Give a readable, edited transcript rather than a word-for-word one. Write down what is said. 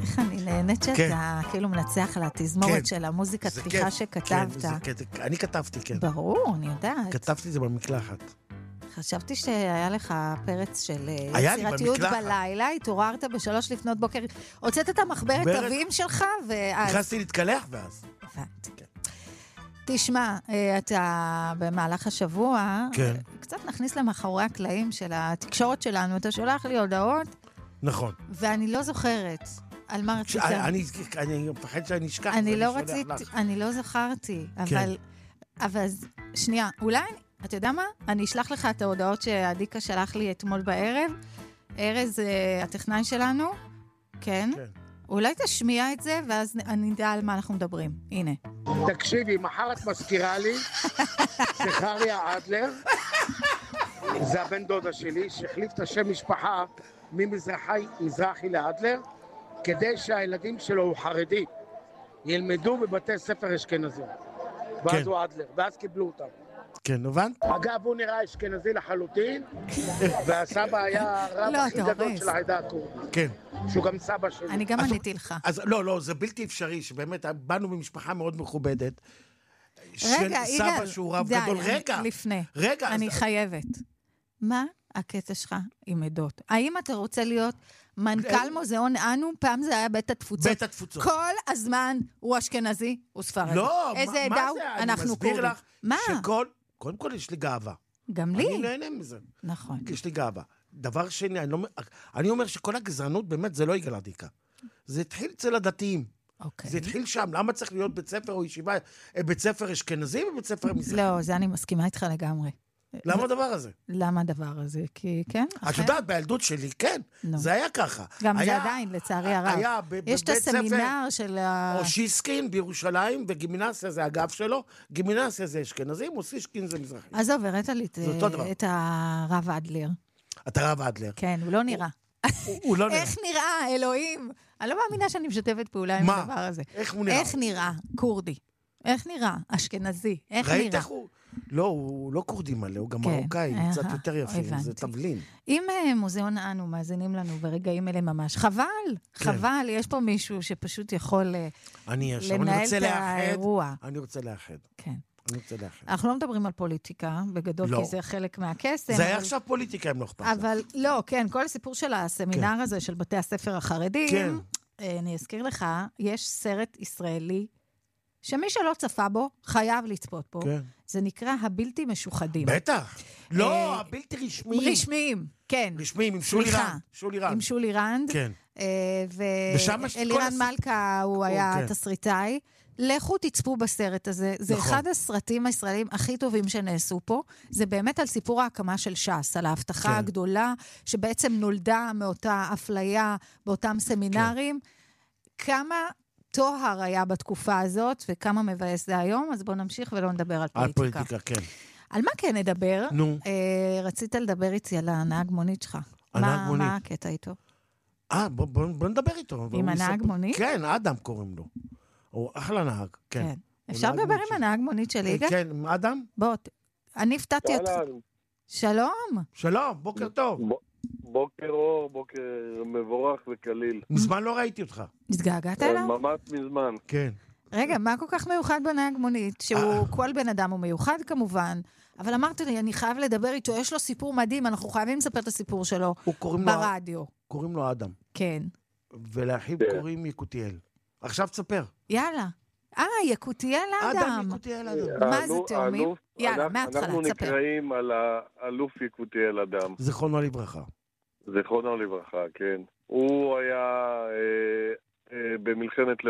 איך אני נהנית שאתה כאילו מנצח על התזמורת של המוזיקת פתיחה שכתבת. אני כתבתי, כן. ברור, אני יודעת. כתבתי זה במקלחת. חשבתי שהיה לך פרץ של יצירתיות בלילה, התעוררת ב3 לפנות בוקר, הוצאת את המחברת אבים שלך, ואז... נכנסתי להתקלח ואז. הבנתי. תשמע, אתה במהלך השבוע, קצת נכניס למאחורי הקלעים של התקשורת שלנו, אתה שולח לי הודעות, נכון. ואני לא זוכרת על מה רצית. אני מפחד שאני אשכח. אני לא זכרתי, אבל שנייה, אולי, אתה יודע מה? אני אשלח לך את ההודעות שהדיקה שלח לי אתמול בערב, ארז, הטכנאי שלנו, כן? אולי תשמיע את זה, ואז אני יודע על מה אנחנו מדברים. הנה. תקשיבי, מחר את מזכירה לי שחריה אדלר, זה הבן דודה שלי, שהחליף את השם משפחה ממזרחי לאדלר, כדי שהילדים שלו הוא חרדי, ילמדו בבתי ספר אשכנזים. ואז הוא אדלר, ואז קיבלו אותם. כן, הבנת? אגב, הוא נראה אשכנזי לחלוטין, והסבא היה הרב הכי גדול של העדה הכורדית. כן. שהוא גם סבא שלי. אני גם עניתי לך. אז לא, זה בלתי אפשרי, שבאמת באנו במשפחה מאוד מכובדת. רגע, סבא שהוא רב גדול. רגע. לפני. אני חייבת. מה הקטע שלך עם עדות? האם אתה רוצה להיות מנכ"ל מוזיאון אנו? פעם זה היה בית התפוצות. בית התפוצות. כל הזמן הוא אשכנזי, הוא ספרדי. לא, איזה עדה הוא? אנחנו קוראים. מה? קודם כל יש לי גאווה. גם לי. אני נהנה מזה. נכון. יש לי גאווה. דבר שני, אני אומר שכל הגזענות באמת זה לא יגאל עדיקה. זה התחיל אצל הדתיים. זה התחיל שם. למה צריך להיות בית ספר או ישיבה? בית ספר אשכנזי ובית ספר מזרחי? לא, זה אני מסכימה איתך לגמרי. למה הדבר הזה? למה הדבר הזה? כי כן. את יודעת, בילדות שלי, כן. זה היה ככה. גם זה עדיין, לצערי הרב. יש את הסמינר של אושיסקין בירושלים, וגימנסיה זה הגב שלו, גימנסיה זה אשכנזים, אושיסקין זה מזרחי. אז הראית לי את הרב אדלר. את הרב אדלר. כן, הוא לא נראה. הוא לא נראה. איך נראה, אלוהים? אני לא מאמינה שאני משתפת פעולה עם הדבר הזה. איך הוא נראה? איך נראה? קורדי. איך נראה? אשכנזי. איך נראה? ראית איך הוא? לא, הוא לא קורדי מלא, הוא גם מרוקאי, קצת יותר יפה, זה תבלין. אם מוזיאון אנו מאזינים לנו ברגעים אלה ממש, חבל, יש פה מישהו שפשוט יכול לנהל את האירוע. אני רוצה לאחד. כן. אני רוצה לאחד. אנחנו לא מדברים על פוליטיקה, בגדול, כי זה חלק מהקסם. זה היה עכשיו פוליטיקה, אם לא אכפת. אבל לא, כן, כל הסיפור של הסמינר הזה, של בתי הספר החרדים, אני אזכיר לך, יש סרט ישראלי, שמי שלא צפה בו, חייב לצפות פה. זה נקרא הבלתי משוחדים. בטח. לא, הבלתי רשמיים. רשמיים, כן. רשמיים, עם שולי רנד. עם שולי רנד. כן. ואלירן מלכה, הוא היה תסריטאי. לכו תצפו בסרט הזה. זה אחד הסרטים הישראלים הכי טובים שנעשו פה. זה באמת על סיפור ההקמה של ש"ס, על ההבטחה הגדולה, שבעצם נולדה מאותה אפליה, באותם סמינרים. כמה תוהר היה בתקופה הזאת, וכמה מבאס זה היום, אז בואו נמשיך ולא נדבר על פוליטיקה. על פוליטיקה, כן. על מה כן נדבר? נו. רצית לדבר איתי על הנהג מונית שלך. הנהג מונית. מה הקטע איתו? בוא נדבר איתו. עם הנהג מונית? כן, אדם קוראים לו. הוא אחלה נהג, כן. אפשר לדבר עם הנהג מונית שלי, יגאל? כן, עם אדם? בוא, אני הפתעתי אותך. שלום. שלום, בוקר טוב. בוקר אור, בוקר מבורך וקליל. מזמן לא ראיתי אותך. התגעגעת אליו? ממש מזמן. כן. רגע, מה כל כך מיוחד בנהג מונית? שהוא, כל בן אדם הוא מיוחד כמובן, אבל אמרת לי, אני חייב לדבר איתו, יש לו סיפור מדהים, אנחנו חייבים לספר את הסיפור שלו ברדיו. קוראים לו אדם. כן. ולאחיו קוראים יקותיאל. עכשיו תספר. יאללה. יקותיאל אדם. אדם יקותיאל אדם. מה זה תאומים? יאללה, מההתחלה, תספר. אנחנו נקראים על האלוף יקותיאל אדם. זכרונו לברכה. זכרונו לברכה, כן. הוא היה במלחמת